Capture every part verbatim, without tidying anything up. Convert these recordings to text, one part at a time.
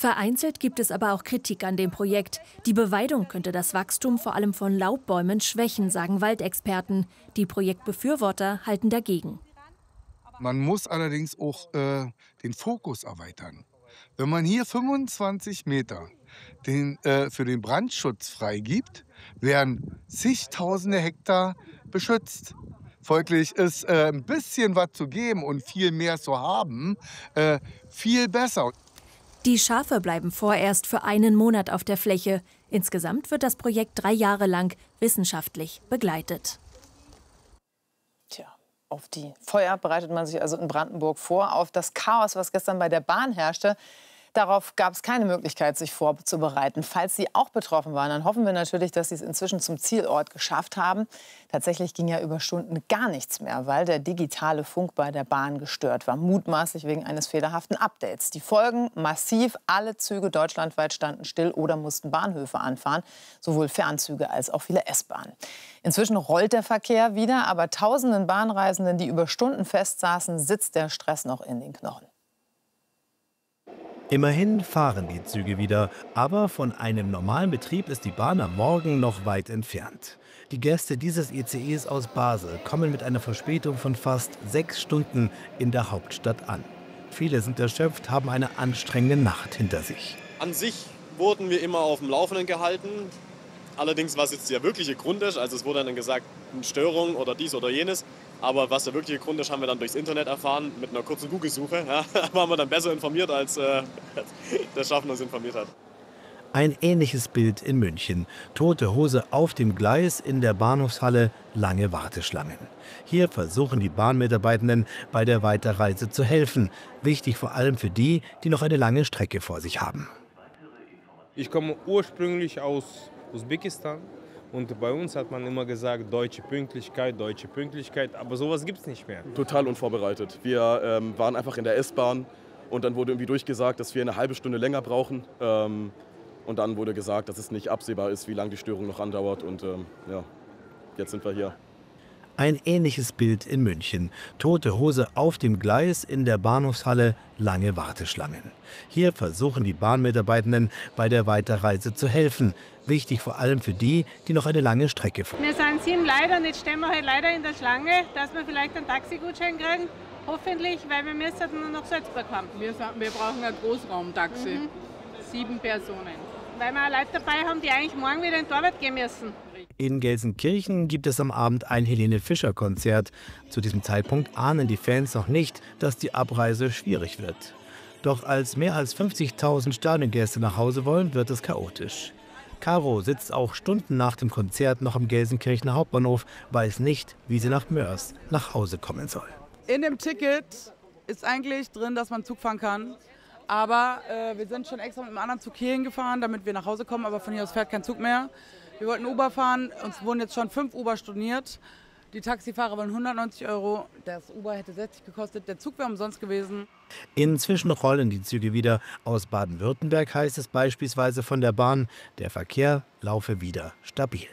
Vereinzelt gibt es aber auch Kritik an dem Projekt. Die Beweidung könnte das Wachstum vor allem von Laubbäumen schwächen, sagen Waldexperten. Die Projektbefürworter halten dagegen. Man muss allerdings auch äh, den Fokus erweitern. Wenn man hier fünfundzwanzig Meter den, äh, für den Brandschutz freigibt, werden zigtausende Hektar beschützt. Folglich ist äh, ein bisschen was zu geben und viel mehr zu haben, äh, viel besser. Die Schafe bleiben vorerst für einen Monat auf der Fläche. Insgesamt wird das Projekt drei Jahre lang wissenschaftlich begleitet. Tja, auf die Feuer bereitet man sich also in Brandenburg vor. Auf das Chaos, was gestern bei der Bahn herrschte, darauf gab es keine Möglichkeit, sich vorzubereiten. Falls Sie auch betroffen waren, dann hoffen wir natürlich, dass Sie es inzwischen zum Zielort geschafft haben. Tatsächlich ging ja über Stunden gar nichts mehr, weil der digitale Funk bei der Bahn gestört war, mutmaßlich wegen eines fehlerhaften Updates. Die Folgen massiv: Alle Züge deutschlandweit standen still oder mussten Bahnhöfe anfahren, sowohl Fernzüge als auch viele S-Bahnen. Inzwischen rollt der Verkehr wieder, aber tausenden Bahnreisenden, die über Stunden festsaßen, sitzt der Stress noch in den Knochen. Immerhin fahren die Züge wieder, aber von einem normalen Betrieb ist die Bahn am Morgen noch weit entfernt. Die Gäste dieses I C Es aus Basel kommen mit einer Verspätung von fast sechs Stunden in der Hauptstadt an. Viele sind erschöpft, haben eine anstrengende Nacht hinter sich. An sich wurden wir immer auf dem Laufenden gehalten. Allerdings, was jetzt der wirkliche Grund ist, also es wurde dann gesagt, eine Störung oder dies oder jenes. Aber was der wirkliche Grund ist, haben wir dann durchs Internet erfahren, mit einer kurzen Google-Suche. Ja, waren wir dann besser informiert, als äh, der Schaffner uns informiert hat. Ein ähnliches Bild in München. Tote Hose auf dem Gleis, in der Bahnhofshalle lange Warteschlangen. Hier versuchen die Bahnmitarbeitenden bei der Weiterreise zu helfen. Wichtig vor allem für die, die noch eine lange Strecke vor sich haben. Ich komme ursprünglich aus Usbekistan. Und bei uns hat man immer gesagt, deutsche Pünktlichkeit, deutsche Pünktlichkeit. Aber sowas gibt es nicht mehr. Total unvorbereitet. Wir ähm, waren einfach in der S-Bahn und dann wurde irgendwie durchgesagt, dass wir eine halbe Stunde länger brauchen. Ähm, und dann wurde gesagt, dass es nicht absehbar ist, wie lange die Störung noch andauert. Und ähm, ja, jetzt sind wir hier. Ein ähnliches Bild in München. Tote Hose auf dem Gleis, in der Bahnhofshalle lange Warteschlangen. Hier versuchen die Bahnmitarbeitenden bei der Weiterreise zu helfen. Wichtig vor allem für die, die noch eine lange Strecke fahren. Wir sind sieben Leute und jetzt stehen wir halt leider in der Schlange, dass wir vielleicht einen Taxigutschein kriegen. Hoffentlich, weil wir müssen nur nach Salzburg fahren. Wir, wir brauchen ein Großraumtaxi. Mhm. Sieben Personen. Weil wir Leute dabei haben, die eigentlich morgen wieder in die Arbeit gehen müssen. In Gelsenkirchen gibt es am Abend ein Helene-Fischer-Konzert. Zu diesem Zeitpunkt ahnen die Fans noch nicht, dass die Abreise schwierig wird. Doch als mehr als fünfzigtausend Stadiongäste nach Hause wollen, wird es chaotisch. Caro sitzt auch Stunden nach dem Konzert noch am Gelsenkirchener Hauptbahnhof, weiß nicht, wie sie nach Mörs nach Hause kommen soll. In dem Ticket ist eigentlich drin, dass man Zug fahren kann. Aber äh, wir sind schon extra mit einem anderen Zug hierhin gefahren, damit wir nach Hause kommen. Aber von hier aus fährt kein Zug mehr. Wir wollten Uber fahren, uns wurden jetzt schon fünf Uber storniert. Die Taxifahrer wollen hundertneunzig Euro, das Uber hätte sechzig gekostet, der Zug wäre umsonst gewesen. Inzwischen rollen die Züge wieder. Aus Baden-Württemberg heißt es beispielsweise von der Bahn, der Verkehr laufe wieder stabil.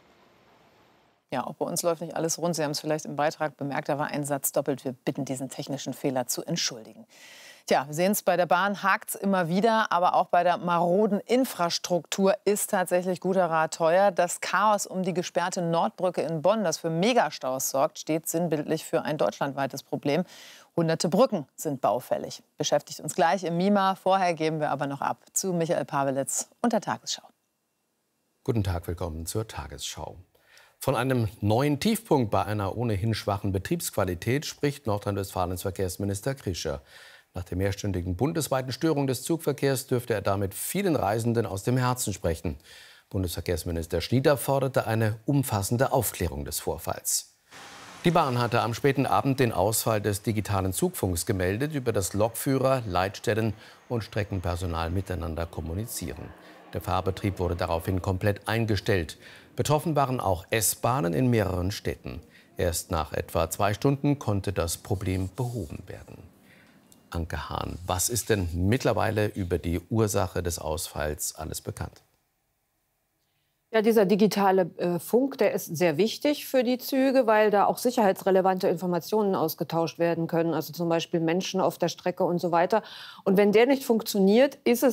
Ja, auch bei uns läuft nicht alles rund. Sie haben es vielleicht im Beitrag bemerkt, da war ein Satz doppelt. Wir bitten, diesen technischen Fehler zu entschuldigen. Tja, wir sehen es, bei der Bahn hakt es immer wieder, aber auch bei der maroden Infrastruktur ist tatsächlich guter Rat teuer. Das Chaos um die gesperrte Nordbrücke in Bonn, das für Megastaus sorgt, steht sinnbildlich für ein deutschlandweites Problem. Hunderte Brücken sind baufällig. Beschäftigt uns gleich im MiMa. Vorher geben wir aber noch ab zu Michael Pawelitz und der Tagesschau. Guten Tag, willkommen zur Tagesschau. Von einem neuen Tiefpunkt bei einer ohnehin schwachen Betriebsqualität spricht Nordrhein-Westfalens Verkehrsminister Krischer. Nach der mehrstündigen bundesweiten Störung des Zugverkehrs dürfte er damit vielen Reisenden aus dem Herzen sprechen. Bundesverkehrsminister Schnieder forderte eine umfassende Aufklärung des Vorfalls. Die Bahn hatte am späten Abend den Ausfall des digitalen Zugfunks gemeldet, über das Lokführer, Leitstellen und Streckenpersonal miteinander kommunizieren. Der Fahrbetrieb wurde daraufhin komplett eingestellt. Betroffen waren auch S-Bahnen in mehreren Städten. Erst nach etwa zwei Stunden konnte das Problem behoben werden. Anke Hahn, was ist denn mittlerweile über die Ursache des Ausfalls alles bekannt? Ja, dieser digitale äh, Funk, der ist sehr wichtig für die Züge, weil da auch sicherheitsrelevante Informationen ausgetauscht werden können, also zum Beispiel Menschen auf der Strecke und so weiter. Und wenn der nicht funktioniert, ist es